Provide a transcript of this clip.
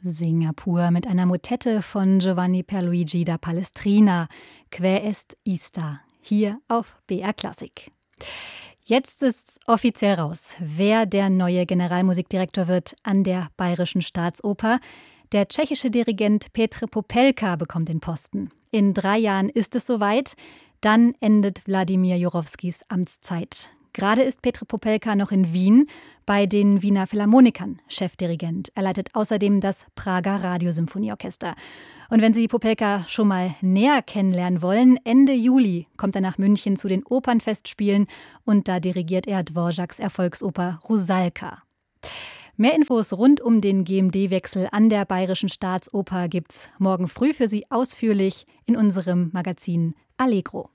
Singapur mit einer Motette von Giovanni Pierluigi da Palestrina, Quae est ista, hier auf BR Klassik. Jetzt ist's offiziell raus, wer der neue Generalmusikdirektor wird an der Bayerischen Staatsoper. Der tschechische Dirigent Petr Popelka bekommt den Posten. In 3 Jahren ist es soweit, dann endet Wladimir Jurowskis Amtszeit. Gerade ist Petr Popelka noch in Wien bei den Wiener Philharmonikern Chefdirigent. Er leitet außerdem das Prager Radiosymphonieorchester. Und wenn Sie Popelka schon mal näher kennenlernen wollen, Ende Juli kommt er nach München zu den Opernfestspielen und da dirigiert er Dvořáks Erfolgsoper Rusalka. Mehr Infos rund um den GMD-Wechsel an der Bayerischen Staatsoper gibt's morgen früh für Sie ausführlich in unserem Magazin Allegro.